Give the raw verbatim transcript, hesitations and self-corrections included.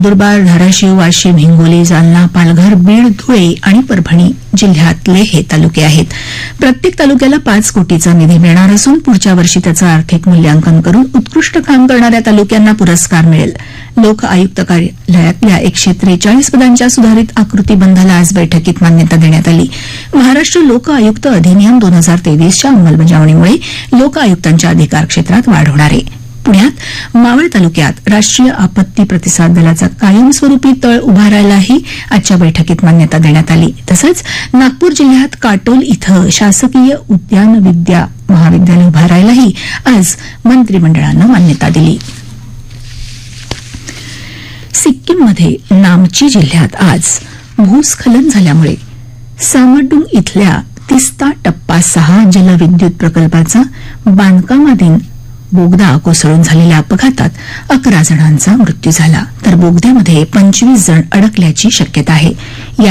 नंदुरबार, धाराशिव, वाशिम, हिंगोली, जालना, पालघर, बीड, धुळे आणि परभणी जिल्ह्यातले हे तालुके आहेत. प्रत्येक तालुक्याला पाच कोटीचा निधी मिळणार असून पुढच्या वर्षी त्याचं आर्थिक मूल्यांकन करून उत्कृष्ट काम करणाऱ्या तालुक्यांना पुरस्कार मिळेल. लोक आयुक्त कार्यालयातल्या एकशे त्रेचाळीस पदांच्या सुधारित आकृतीबंधाला आज बैठकीत मान्यता देण्यात आली. महाराष्ट्र लोक आयुक्त अधिनियम दोन हजार तेवीसच्या अंमलबजावणीमुळे लोक आयुक्तांच्या अधिकार क्षेत्रात वाढ होणार आहे. पुण्यात मावळ तालुक्यात राष्ट्रीय आपत्ती प्रतिसाद दलाचा कायमस्वरूपी तळ उभारायलाही आजच्या बैठकीत मान्यता देण्यात आली. तसंच नागपूर जिल्ह्यात काटोल इथं शासकीय उद्यान विद्या महाविद्यालय उभारायलाही आज मंत्रिमंडळानं मान्यता दिली. सिक्कीममध्ये नामची जिल्ह्यात आज भूस्खलन झाल्यामुळे सामडुंग इथल्या तिस्ता टप्पा सहा जलविद्युत प्रकल्पाचा बांधकामाधीन बोगदा कोसळून झालेल्या अपघातात अकरा जणांचा मृत्यू झाला तर बोगद्यामध्ये पंचवीस जण अडकल्याची शक्यता आहे.